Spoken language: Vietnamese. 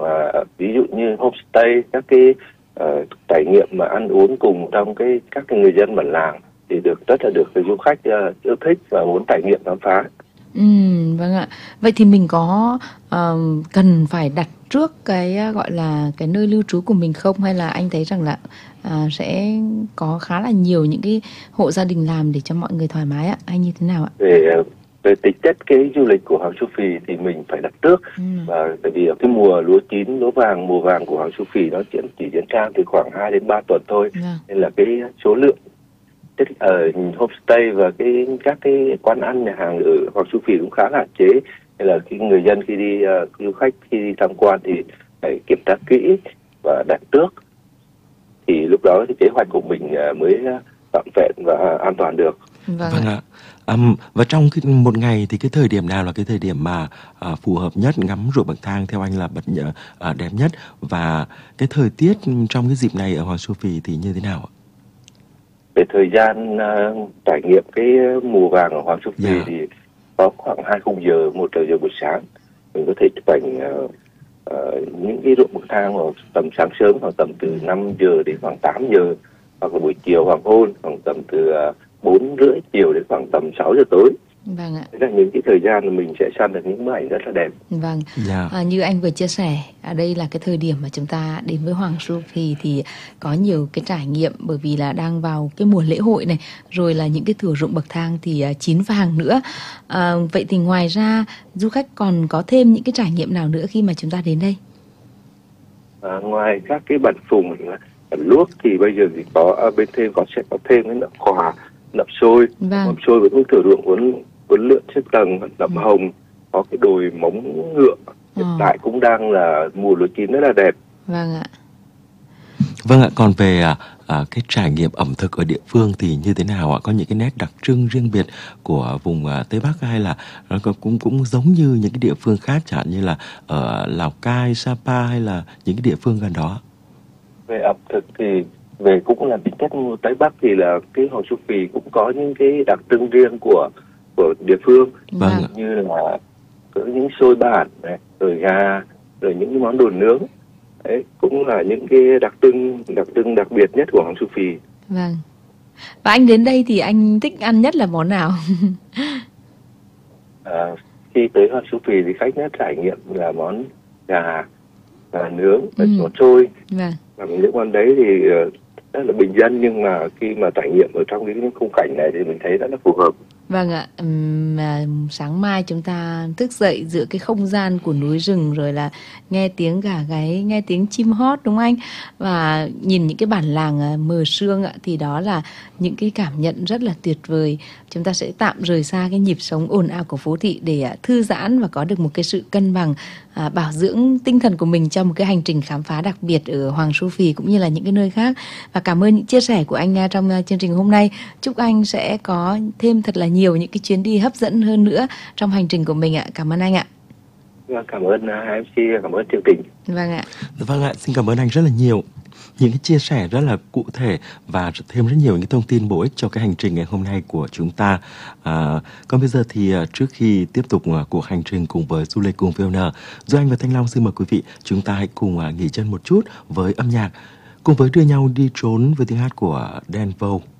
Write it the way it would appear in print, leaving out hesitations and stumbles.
và ví dụ như homestay, các cái trải nghiệm mà ăn uống cùng trong các cái người dân bản làng thì rất là được du khách yêu thích và muốn trải nghiệm khám phá. Vâng ạ. Vậy thì mình có cần phải đặt trước cái gọi là cái nơi lưu trú của mình không, hay là anh thấy rằng là sẽ có khá là nhiều những cái hộ gia đình làm để cho mọi người thoải mái ạ, hay như thế nào ạ? Về tính chất cái du lịch của Hoàng Su Phì thì mình phải đặt trước, và tại vì ở cái mùa lúa chín, lúa vàng, mùa vàng của Hoàng Su Phì nó chỉ diễn ra từ khoảng 2 đến 3 tuần thôi, nên là cái số lượng ở homestay và các cái quán ăn nhà hàng ở Hoàng Su Phì cũng khá là hạn chế, nên là khi người dân khi đi du khách khi đi tham quan thì phải kiểm tra kỹ và đặt trước, thì lúc đó thì kế hoạch của mình mới trọn vẹn và an toàn được. Vâng ạ. Và trong một ngày thì cái thời điểm nào là cái thời điểm mà phù hợp nhất ngắm ruộng bậc thang theo anh là đẹp nhất, và cái thời tiết trong cái dịp này ở Hoàng Su Phì thì như thế nào ạ? Về thời gian trải nghiệm cái mùa vàng ở Hoàng Su Phì thì có khoảng 2 khung giờ, 1 giờ buổi sáng mình có thể chụp ảnh những cái ruộng bậc thang vào tầm sáng sớm, khoảng tầm từ 5 giờ đến khoảng 8 giờ, hoặc là buổi chiều hoàng hôn khoảng tầm từ 4 rưỡi chiều đến khoảng tầm 6 giờ tối. Vâng ạ. Đấy là những cái thời gian mà mình sẽ săn được những bức ảnh rất là đẹp. Vâng. Như anh vừa chia sẻ, đây là cái thời điểm mà chúng ta đến với Hoàng Su Phì thì có nhiều cái trải nghiệm, bởi vì là đang vào cái mùa lễ hội này, rồi là những cái thửa ruộng bậc thang thì chín vàng nữa. Vậy thì ngoài ra du khách còn có thêm những cái trải nghiệm nào nữa khi mà chúng ta đến đây? Ngoài các cái bản phùng, bản luốc thì bây giờ thì sẽ có thêm cái nậm khòa, nậm xôi, nậm xôi với những thửa ruộng uốn lượn xếp tầng, nậm hồng, có cái đồi móng ngựa, hiện tại cũng đang là mùa lúa chín rất là đẹp. Vâng ạ. Vâng ạ, còn về cái trải nghiệm ẩm thực ở địa phương thì như thế nào ạ? Có những cái nét đặc trưng riêng biệt của vùng Tây Bắc, hay là nó cũng giống như những cái địa phương khác, chẳng hạn như là ở Lào Cai, Sapa hay là những cái địa phương gần đó? Về ẩm thực thì cũng là tính chất Tây Bắc thì là cái Hoàng Su Phì cũng có những cái đặc trưng riêng của địa phương, như là có những xôi bản này, rồi gà, rồi những cái món đồ nướng. Đấy cũng là những cái đặc trưng đặc biệt nhất của Hoàng Su Phì. Vâng. Và anh đến đây thì anh thích ăn nhất là món nào? Khi tới Hoàng Su Phì thì khách nhất trải nghiệm là món gà nướng và món xôi. Và những món đấy thì rất là bình dân, nhưng mà khi mà trải nghiệm ở trong những khung cảnh này thì mình thấy rất là phù hợp. Vâng ạ, sáng mai chúng ta thức dậy giữa cái không gian của núi rừng, rồi là nghe tiếng gà gáy, nghe tiếng chim hót, đúng không anh? Và nhìn những cái bản làng mờ sương ạ, thì đó là những cái cảm nhận rất là tuyệt vời. Chúng ta sẽ tạm rời xa cái nhịp sống ồn ào của phố thị để thư giãn và có được một cái sự cân bằng, bảo dưỡng tinh thần của mình cho một cái hành trình khám phá đặc biệt ở Hoàng Su Phì cũng như là những cái nơi khác. Và cảm ơn những chia sẻ của anh trong chương trình hôm nay. Chúc anh sẽ có thêm thật là nhiều những cái chuyến đi hấp dẫn hơn nữa trong hành trình của mình ạ. Cảm ơn anh ạ. Cảm ơn MC, cảm ơn chương trình. Vâng ạ. Vâng ạ, xin cảm ơn anh rất là nhiều. Những cái chia sẻ rất là cụ thể và thêm rất nhiều những thông tin bổ ích cho cái hành trình ngày hôm nay của chúng ta. Còn bây giờ thì trước khi tiếp tục cuộc hành trình cùng với Du lịch cùng VN, Duy Anh và Thanh Long xin mời quý vị chúng ta hãy cùng nghỉ chân một chút với âm nhạc, cùng với đưa nhau đi trốn với tiếng hát của Dan Vâu.